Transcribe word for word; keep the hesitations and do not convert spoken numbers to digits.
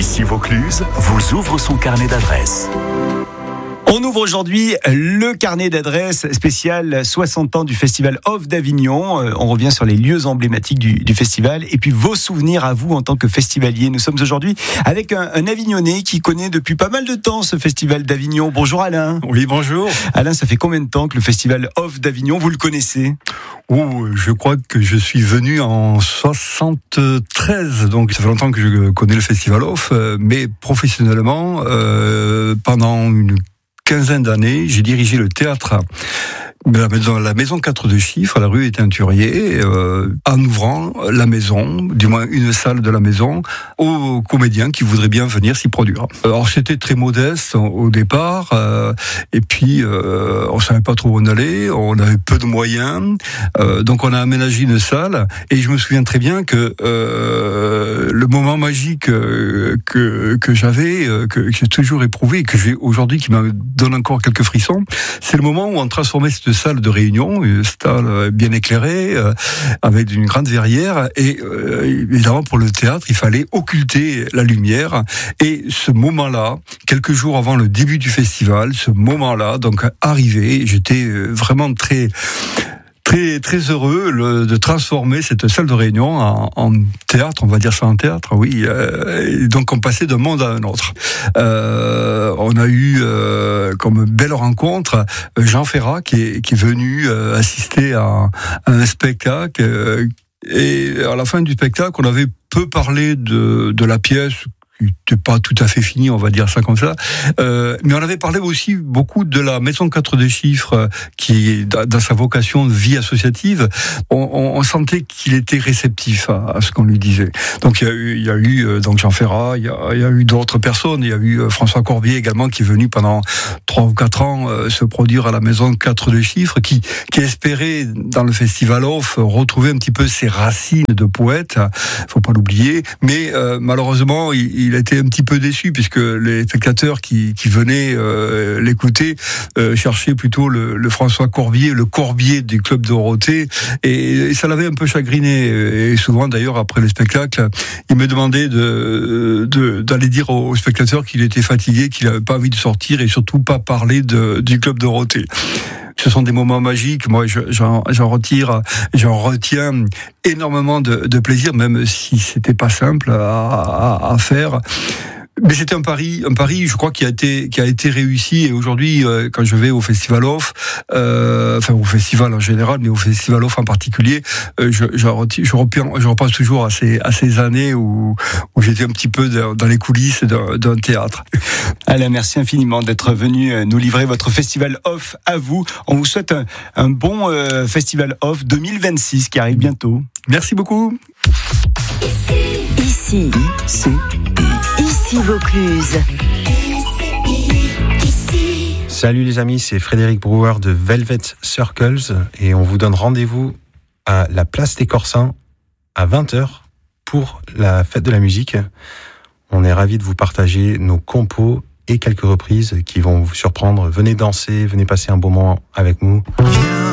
Ici Vaucluse vous ouvre son carnet d'adresses. On ouvre aujourd'hui le carnet d'adresses spécial soixante ans du Festival Off d'Avignon. On revient sur les lieux emblématiques du, du festival et puis vos souvenirs à vous en tant que festivalier. Nous sommes aujourd'hui avec un, un Avignonnais qui connaît depuis pas mal de temps ce Festival d'Avignon. Bonjour Alain. Oui, bonjour. Alain, ça fait combien de temps que le Festival Off d'Avignon, vous le connaissez ? Oh, je crois que je suis venu en soixante-treize, donc ça fait longtemps que je connais le Festival Off, mais professionnellement, euh, pendant une quinzaine d'années, j'ai dirigé le théâtre de la maison, la maison quatre de chiffres, à la rue Éteinturier, euh, en ouvrant la maison, du moins une salle de la maison, aux comédiens qui voudraient bien venir s'y produire. Alors c'était très modeste au départ, euh, et puis euh, on savait pas trop où on allait, on avait peu de moyens, euh, donc on a aménagé une salle, et je me souviens très bien que euh, le moment magique euh, que que j'avais, euh, que, que j'ai toujours éprouvé, et que j'ai aujourd'hui, qui me donne encore quelques frissons, c'est le moment où on transformait cette salle de réunion, une salle bien éclairée, euh, avec une grande verrière, et euh, évidemment pour le théâtre, il fallait occulter la lumière, et ce moment-là, quelques jours avant le début du festival, ce moment-là, donc arrivé, j'étais vraiment très... Très, très heureux le, de transformer cette salle de réunion en, en théâtre, on va dire ça en théâtre, oui. Euh, et donc on passait d'un monde à un autre. Euh, on a eu euh, comme belle rencontre Jean Ferrat qui est, qui est venu euh, assister à, à un spectacle. Euh, et à la fin du spectacle, on avait peu parlé de, de la pièce, qui n'était pas tout à fait fini, on va dire ça comme ça. Euh, mais on avait parlé aussi beaucoup de la maison quatre de chiffres, qui, dans sa vocation de vie associative, on, on, on sentait qu'il était réceptif à, à ce qu'on lui disait. Donc il y a eu, il y a eu donc Jean Ferrat, il y a, il y a eu d'autres personnes, il y a eu François Corbier également, qui est venu pendant trois ou quatre ans euh, se produire à la maison quatre de chiffres, qui, qui espérait, dans le Festival Off, retrouver un petit peu ses racines de poète, faut pas l'oublier, mais euh, malheureusement, il, il a été un petit peu déçu, puisque les spectateurs qui, qui venaient euh, l'écouter euh, cherchaient plutôt le, le François Corbier, le Corbier du Club Dorothée, et, et ça l'avait un peu chagriné. Et souvent, d'ailleurs, après le spectacle, il me demandait de, de, d'aller dire aux spectateurs qu'il était fatigué, qu'il n'avait pas envie de sortir, et surtout pas parler de, du Club Dorothée. Ce sont des moments magiques. Moi, j'en, j'en retire, j'en retiens énormément de, de plaisir, même si c'était pas simple à, à, à faire. Mais c'était un pari, un pari, je crois, qui a été, qui a été réussi. Et aujourd'hui, euh, quand je vais au Festival Off, euh, enfin au festival en général, mais au Festival Off en particulier, euh, je, je, retire, je, repense, je repense toujours à ces, à ces années où, où j'étais un petit peu dans les coulisses d'un, d'un théâtre. Alain, merci infiniment d'être venu nous livrer votre Festival Off à vous. On vous souhaite un, un bon euh, Festival Off deux mille vingt-six qui arrive bientôt. Merci beaucoup. Ici, ici, ici Vaucluse. Salut les amis, c'est Frédéric Brouwer de Velvet Circles et on vous donne rendez-vous à la place des Corsins à vingt heures pour la fête de la musique. On est ravis de vous partager nos compos et quelques reprises qui vont vous surprendre. Venez danser, venez passer un bon moment avec nous.